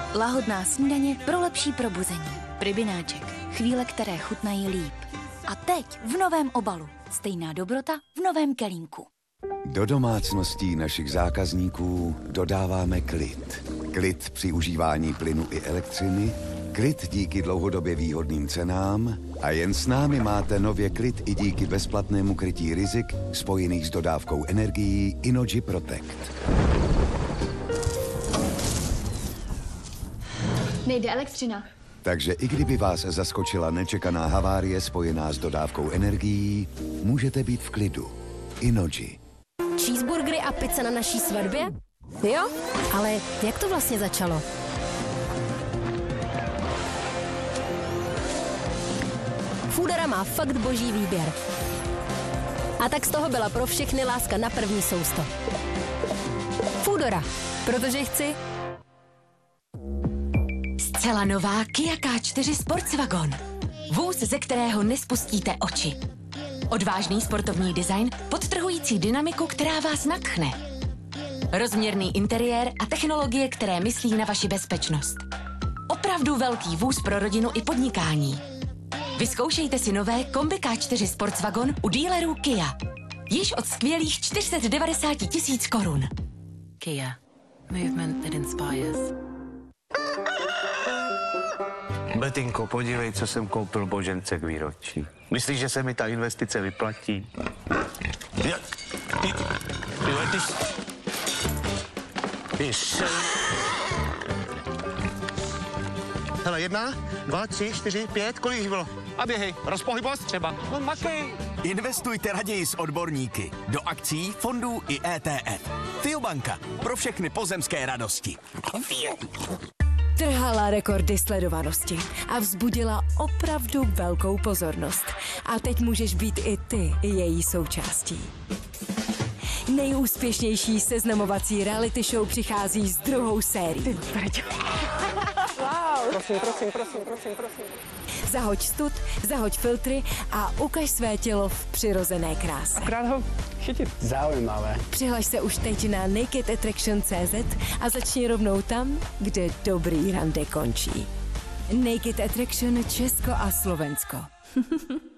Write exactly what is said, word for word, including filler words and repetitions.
Lahodná snídaně pro lepší probuzení. Pribináček. Chvíle, které chutnají líp. A teď v novém obalu. Stejná dobrota v novém kelímku. Do domácností našich zákazníků dodáváme klid. Klid při užívání plynu i elektřiny, klid díky dlouhodobě výhodným cenám a jen s námi máte nově klid i díky bezplatnému krytí rizik spojených s dodávkou energií Innogy Protect. Nejde elektřina. Takže i kdyby vás zaskočila nečekaná havárie spojená s dodávkou energií, můžete být v klidu. Innogy. Cheeseburgery a pizza na naší svatbě? Jo, ale jak to vlastně začalo? Foodora má fakt boží výběr. A tak z toho byla pro všechny láska na první sousto. Foodora, protože chci. Zcela nová Kia K čtyři Sportswagon. Vůz, ze kterého nespustíte oči. Odvážný sportovní design, podtrhující dynamiku, která vás nadchne. Rozměrný interiér a technologie, které myslí na vaši bezpečnost. Opravdu velký vůz pro rodinu i podnikání. Vyzkoušejte si nové Kombi K čtyři Sportswagon u dealerů Kia. Již od skvělých čtyři sta devadesát tisíc korun. Kia. Movement that inspires. Betinko, podívej, co jsem koupil Božence k výročí. Myslíš, že se mi ta investice vyplatí? Ja, ty, ty, ty, ty se... Hele, jedna, dva, tři, čtyři, pět, kolik jich bylo? A běhej, rozpohybost třeba. No makej. Investujte raději s odborníky. Do akcí, fondů i E T F. Fiobanka. Pro všechny pozemské radosti. Trhala rekordy sledovanosti a vzbudila opravdu velkou pozornost. A teď můžeš být i ty její součástí. Nejúspěšnější seznamovací reality show přichází s druhou sérií. Wow. Prosím, prosím, prosím, prosím, prosím. Zahoď stud, zahoď filtry a ukaž své tělo v přirozené kráse. Akorát ho chytit. Zaujímavé. Přihlaš se už teď na naked attraction tečka cé zet a začni rovnou tam, kde dobrý rande končí. Naked Attraction Česko a Slovensko.